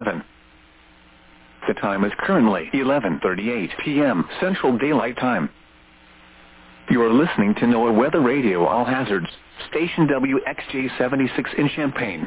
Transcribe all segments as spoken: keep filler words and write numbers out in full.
seven. The time is currently eleven thirty-eight p m Central Daylight Time. You are listening to NOAA Weather Radio All Hazards, station W X J seventy-six in Champaign.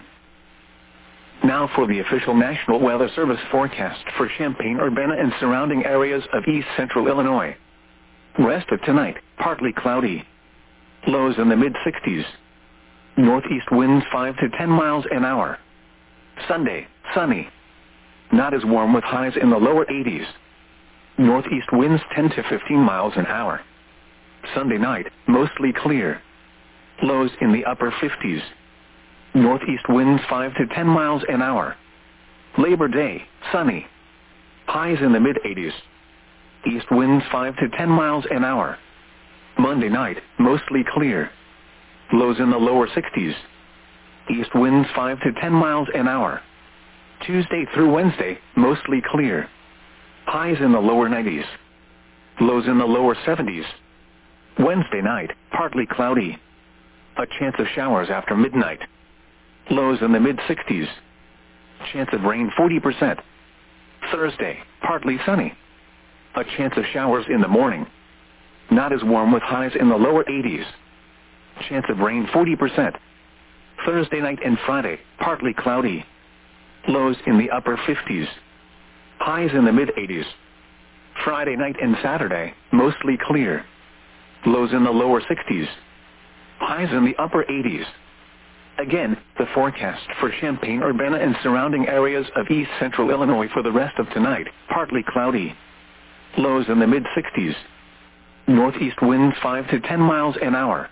Now for the official National Weather Service forecast for Champaign-Urbana and surrounding areas of east central Illinois. Rest of tonight, partly cloudy. Lows in the mid sixties. Northeast winds five to ten miles an hour. Sunday, sunny. Not as warm with highs in the lower eighties. Northeast winds ten to fifteen miles an hour. Sunday night, mostly clear. Lows in the upper fifties. Northeast winds five to ten miles an hour. Labor Day, sunny. Highs in the mid eighties. East winds five to ten miles an hour. Monday night, mostly clear. Lows in the lower sixties. East winds five to ten miles an hour. Tuesday through Wednesday, mostly clear. Highs in the lower nineties. Lows in the lower seventies. Wednesday night, partly cloudy. A chance of showers after midnight. Lows in the mid sixties. Chance of rain forty percent. Thursday, partly sunny. A chance of showers in the morning. Not as warm with highs in the lower eighties. Chance of rain forty percent. Thursday night and Friday, partly cloudy. Lows in the upper fifties. Highs in the mid eighties. Friday night and Saturday, mostly clear. Lows in the lower sixties. Highs in the upper eighties. Again, the forecast for Champaign-Urbana and surrounding areas of east central Illinois for the rest of tonight, partly cloudy. Lows in the mid sixties. Northeast winds five to ten miles an hour.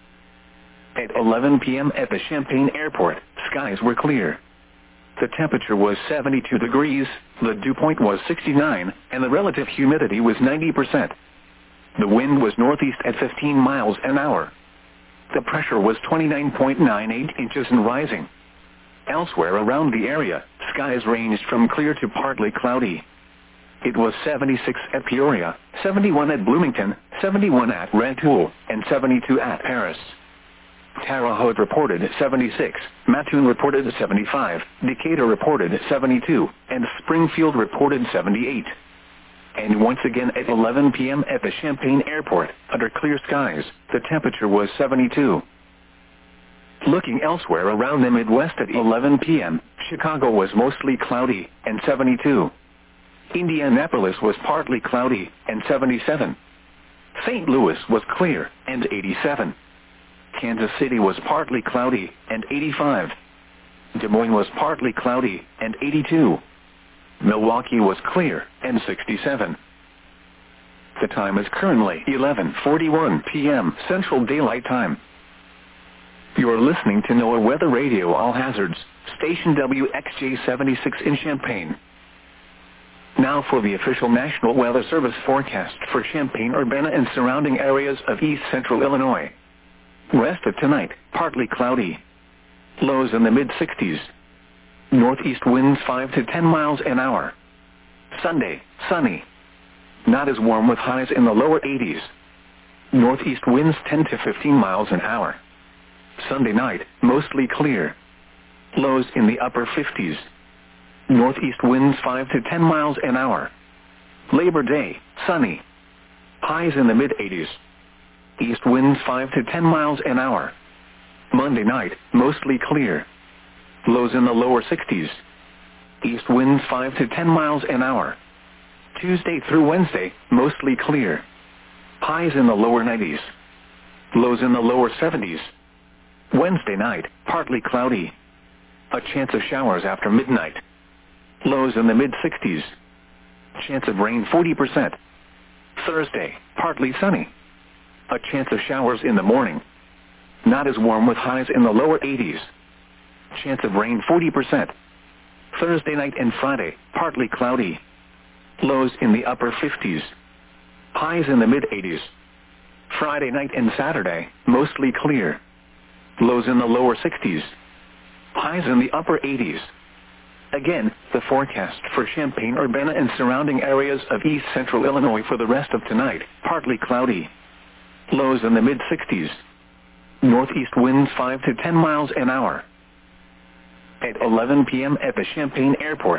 At eleven p m at the Champaign Airport, skies were clear. The temperature was seventy-two degrees, the dew point was sixty-nine, and the relative humidity was ninety percent. The wind was northeast at fifteen miles an hour. The pressure was twenty-nine point nine eight inches and rising. Elsewhere around the area, skies ranged from clear to partly cloudy. It was seventy-six at Peoria, seventy-one at Bloomington, seventy-one at Rantoul, and seventy-two at Paris. Terre Haute reported seventy-six, Mattoon reported seventy-five, Decatur reported seventy-two, and Springfield reported seventy-eight. And once again at eleven p m at the Champaign Airport, under clear skies, the temperature was seventy-two. Looking elsewhere around the Midwest at eleven p m, Chicago was mostly cloudy, and seventy-two. Indianapolis was partly cloudy, and seventy-seven. Saint Louis was clear, and eighty-seven. Kansas City was partly cloudy, and eighty-five. Des Moines was partly cloudy, and eighty-two. Milwaukee was clear, and sixty-seven. The time is currently eleven forty-one p m Central Daylight Time. You are listening to NOAA Weather Radio All Hazards, station W X J seventy-six in Champaign. Now for the official National Weather Service forecast for Champaign-Urbana and surrounding areas of east central Illinois. Rest of tonight, partly cloudy. Lows in the mid sixties. Northeast winds five to ten miles an hour. Sunday, sunny. Not as warm with highs in the lower eighties. Northeast winds ten to fifteen miles an hour. Sunday night, mostly clear. Lows in the upper fifties. Northeast winds five to ten miles an hour. Labor Day, sunny. Highs in the mid eighties. East winds five to ten miles an hour. Monday night, mostly clear. Lows in the lower sixties. East winds five to ten miles an hour. Tuesday through Wednesday, mostly clear. Highs in the lower nineties. Lows in the lower seventies. Wednesday night, partly cloudy. A chance of showers after midnight. Lows in the mid sixties. Chance of rain forty percent. Thursday, partly sunny. A chance of showers in the morning. Not as warm with highs in the lower eighties. Chance of rain forty percent. Thursday night and Friday, partly cloudy. Lows in the upper fifties. Highs in the mid eighties. Friday night and Saturday, mostly clear. Lows in the lower sixties. Highs in the upper eighties. Again, the forecast for Champaign-Urbana and surrounding areas of east central Illinois for the rest of tonight, partly cloudy. Lows in the mid sixties. Northeast winds five to ten miles an hour. At eleven p m at the Champaign Airport,